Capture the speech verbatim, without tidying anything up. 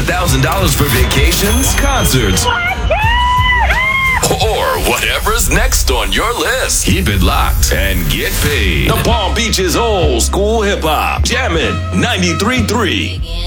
thousand dollars for vacations, concerts, or whatever's next on your list. Keep it locked and get paid. The Palm Beach's old school hip hop. Jammin' ninety-three point three.